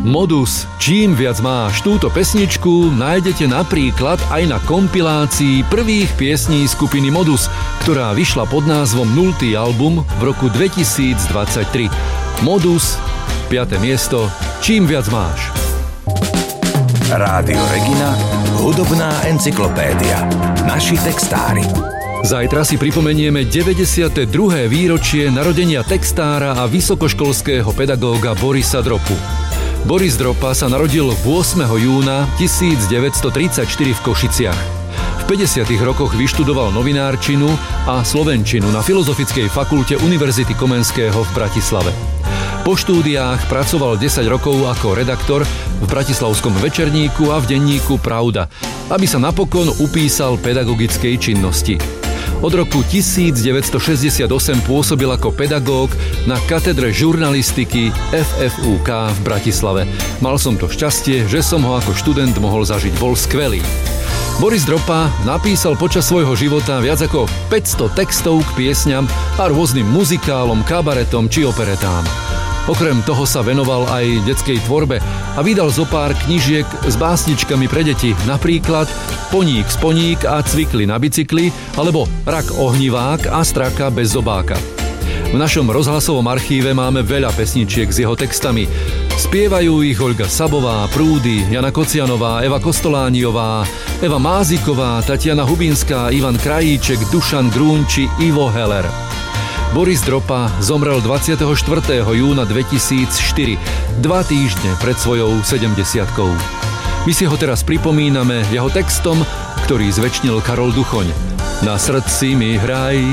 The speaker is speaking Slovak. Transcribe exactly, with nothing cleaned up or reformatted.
Modus, čím viac máš. Túto pesničku nájdete napríklad aj na kompilácii prvých piesní skupiny Modus, ktorá vyšla pod názvom nultý album v roku dvetisícdvadsaťtri. Modus, piate miesto, čím viac máš. Rádio Regina, hudobná encyklopédia. Naši textári. Zajtra si pripomenieme deväťdesiate druhé výročie narodenia textára a vysokoškolského pedagóga Borisa Dropu. Boris Dropa sa narodil ôsmeho júna tisícdeväťstotridsaťštyri v Košiciach. V päťdesiatych rokoch vyštudoval novinárčinu a slovenčinu na Filozofickej fakulte Univerzity Komenského v Bratislave. Po štúdiách pracoval desať rokov ako redaktor v bratislavskom večerníku a v denníku Pravda, aby sa napokon upísal pedagogickej činnosti. Od roku devätnásťstošesťdesiatosem pôsobil ako pedagóg na katedre žurnalistiky ef ef ú ká v Bratislave. Mal som to šťastie, že som ho ako študent mohol zažiť. Bol skvelý. Boris Dropa napísal počas svojho života viac ako päťsto textov k piesňam a rôznym muzikálom, kabaretom či operetám. Okrem toho sa venoval aj detskej tvorbe a vydal zo pár knižiek s básničkami pre deti, napríklad Poník, sponík a cvikli na bicykli, alebo Rak, ohnivák a straka bez zobáka. V našom rozhlasovom archíve máme veľa pesničiek s jeho textami. Spievajú ich Olga Sabová, Prúdy, Jana Kocianová, Eva Kostolániová, Eva Máziková, Tatiana Hubinská, Ivan Krajíček, Dušan Grún či Ivo Heller. Boris Dropa zomrel dvadsiateho štvrtého júna dvetisícštyri, dva týždne pred svojou sedemdesiatkou. My si ho teraz pripomíname jeho textom, ktorý zvečnil Karol Duchoň. Na srdci mi hraj